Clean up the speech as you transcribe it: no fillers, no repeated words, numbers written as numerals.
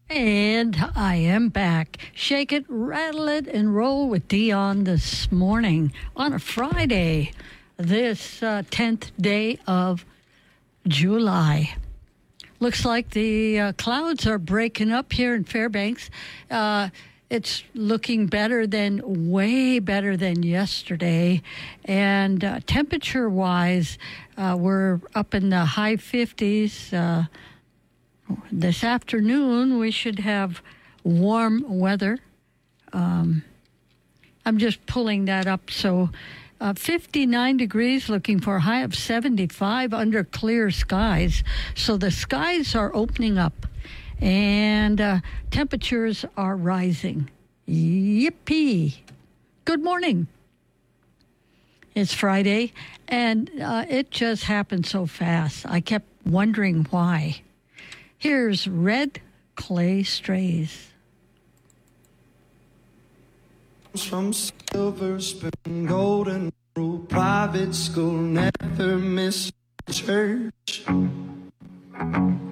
And I am back. Shake it, rattle it, and roll with Dion this morning on a Friday, this 10th day of July. Looks like the clouds are breaking up here in Fairbanks. It's looking way better than yesterday. And temperature-wise, we're up in the high 50s. This afternoon, we should have warm weather. I'm just pulling that up. So 59 degrees, looking for a high of 75 under clear skies. So the skies are opening up and temperatures are rising. Yippee. Good morning. It's Friday, and it just happened so fast. I kept wondering why. Here's Red Clay Strays. From silver spoon, golden rule, private school, never miss church.